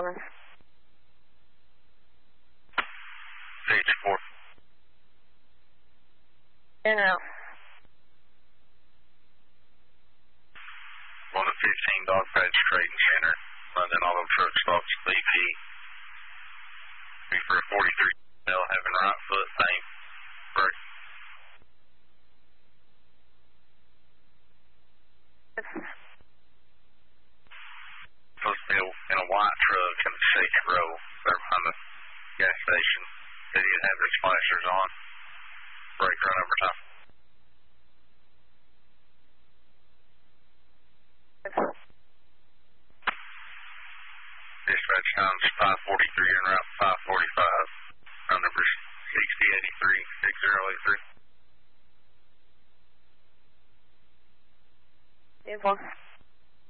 Stage 4. In and out. 1 to 15, dog patch straight and center. London Auto Truck stops BP. Be for a 43 mil, having right foot, name, brake. Supposed to be in a white truck in a shaky row there behind the gas station. They didn't have their flashers on. Brake run over time. Dispatch times 543 en route 545. Round number 6083 6083. Uniform.